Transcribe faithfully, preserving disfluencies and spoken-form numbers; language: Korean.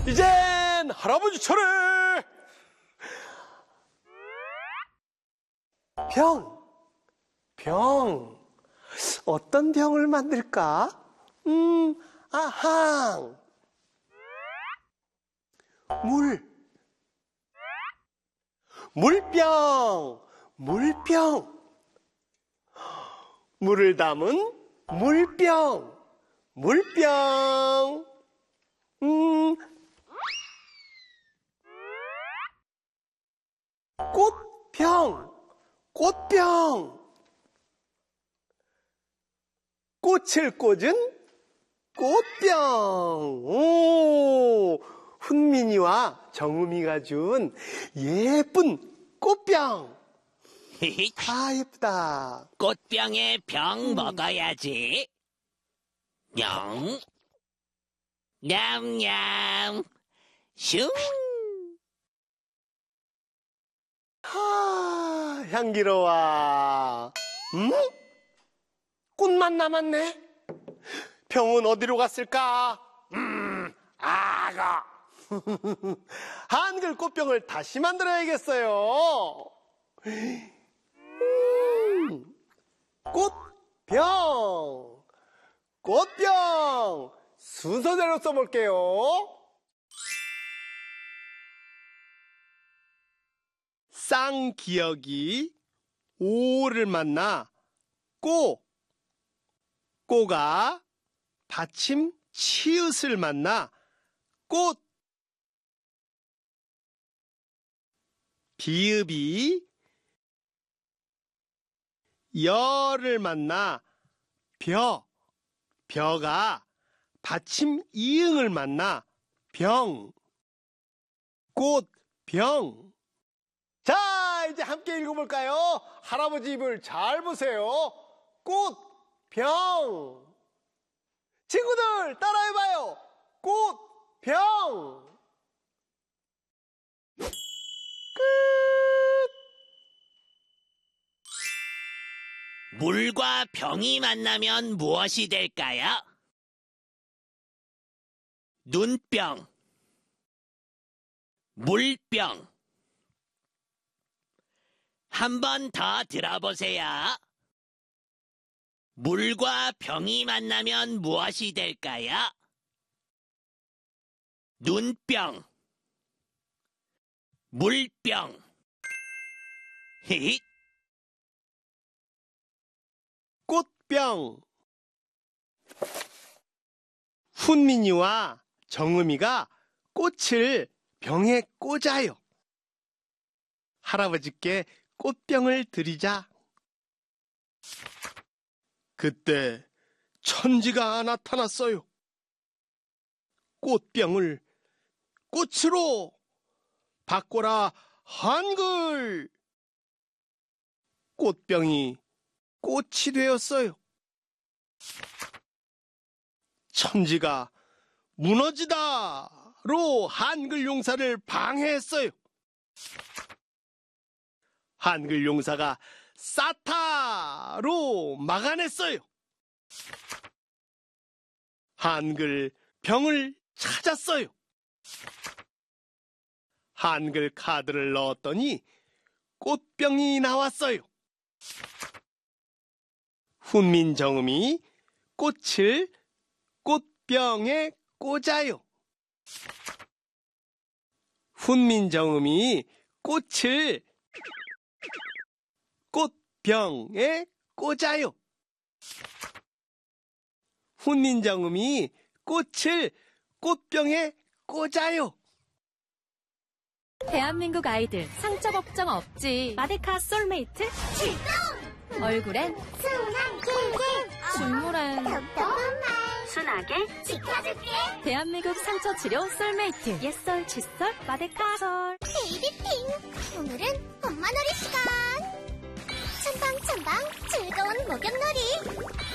이젠 할아버지 차례. 병, 병. 어떤 병을 만들까? 음, 아항. 물, 물병, 물병. 물을 담은 물병, 물병. 음, 꽃병, 꽃병. 꽃을 꽂은 꽃병. 오, 훈민이와 정음이가 준 예쁜 꽃병. 아, 예쁘다. 꽃병에 병 먹어야지. 냥. 냠냠. 슝. 아, 향기로워. 음? 꽃만 남았네. 병은 어디로 갔을까? 음, 아가. 한글 꽃병을 다시 만들어야겠어요. 음, 꽃병, 꽃병. 순서대로 써볼게요. 쌍기역이 오를 만나 꼬, 꼬가 받침 치읓을 만나 꽃. 비읍이 여를 만나 벼, 벼가 받침 이응을 만나 병, 꽃, 병. 자, 이제 함께 읽어볼까요? 할아버지 입을 잘 보세요. 꽃, 병. 친구들 따라해봐요. 꽃, 병. 끝. 물과 병이 만나면 무엇이 될까요? 눈병, 물병. 한 번 더 들어보세요. 물과 병이 만나면 무엇이 될까요? 눈병, 물병. 히히. 꽃병. 훈민이와 정음이가 꽃을 병에 꽂아요. 할아버지께 꽃병을 드리자. 그때 천지가 나타났어요. 꽃병을 꽃으로 바꿔라 한글. 꽃병이 꽃이 되었어요. 천지가 무너지다로 한글 용사를 방해했어요. 한글 용사가 사타로 막아냈어요. 한글 병을 찾았어요. 한글 카드를 넣었더니 꽃병이 나왔어요. 훈민정음이 꽃을 꽃병에 꽂아요. 훈민정음이 꽃을 꽃병에 꽂아요. 훈민정음이 꽃을 꽃병에 꽂아요. 대한민국 아이들 상처 걱정 없지. 마데카 솔메이트 출동! 얼굴엔 순한 꿀꿀, 눈물엔 톡톡한 말, 순하게 지켜줄게. 대한민국 상처 치료 솔메이트 옛설 칫솔 마데카솔. 베이비핑, 오늘은 엄마놀이 시간. 첨방첨방 즐거운 목욕놀이.